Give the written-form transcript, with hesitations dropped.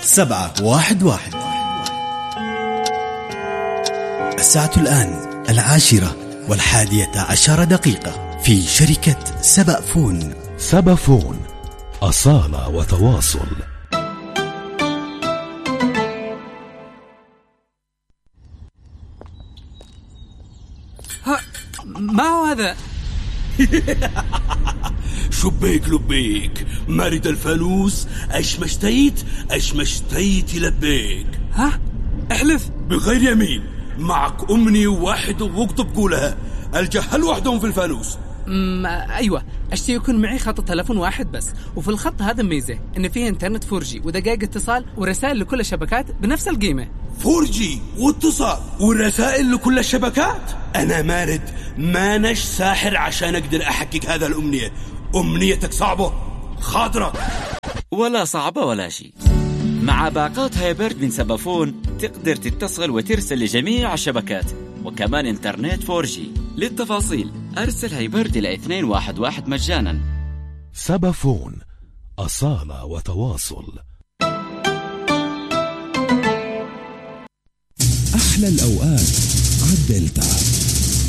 711. الساعة الآن 10:11 في شركة سبأ فون. سبأ فون، أصالة وتواصل. ما هو هذا؟ شبيك لبيك مرد الفانوس، أشمشتيت لبيك. ها؟ احلف. بغير يمين، معك أمنية واحدة واكتب قولها، الجهل وحدهم في الفانوس. أيوة، أشتي يكون معي خط تلفون واحد بس، وفي الخط هذا ميزة إن فيه إنترنت 4G ودقائق اتصال ورسائل لكل الشبكات بنفس القيمة. 4G واتصال ورسائل لكل الشبكات؟ أنا مارد، ما نش ساحر عشان أقدر أحقق هذا الأمنية. أمنيتك صعبة خاطرك؟ ولا صعبة ولا شيء. مع باقات هايبرد من سبأ فون تقدر تتصل وترسل لجميع الشبكات، وكمان إنترنت 4G. للتفاصيل أرسل هايبرد إلى 211 مجانا. سبأ فون، أصالة وتواصل. أحلى الأوقات عالدلتا.